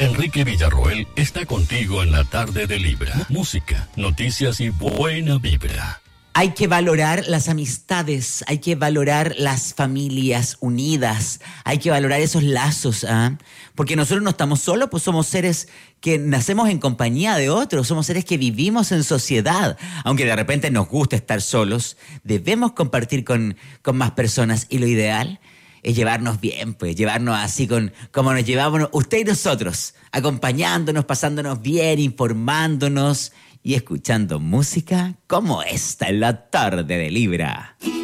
Enrique Villarroel está contigo en la tarde de Libra. Música, noticias y buena vibra. Hay que valorar las amistades, hay que valorar las familias unidas, hay que valorar esos lazos, ¿ah? Porque nosotros no estamos solos, pues somos seres que nacemos en compañía de otros, somos seres que vivimos en sociedad. Aunque de repente nos gusta estar solos, debemos compartir con más personas y lo ideal es llevarnos bien, pues, llevarnos así como nos llevamos usted y nosotros, acompañándonos, pasándonos bien, informándonos y escuchando música como esta en la tarde de Libra.